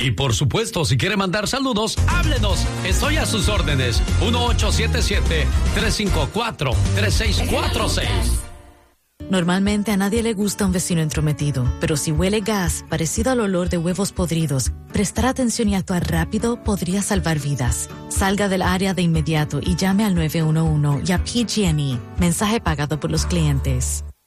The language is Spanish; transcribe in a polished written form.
Y por supuesto, si quiere mandar saludos, háblenos. Estoy a sus órdenes. 1877-354-3646. Normalmente a nadie le gusta un vecino entrometido, pero si huele gas parecido al olor de huevos podridos, prestar atención y actuar rápido podría salvar vidas. Salga del área de inmediato y llame al 911 y a PG&E. Mensaje pagado por los clientes.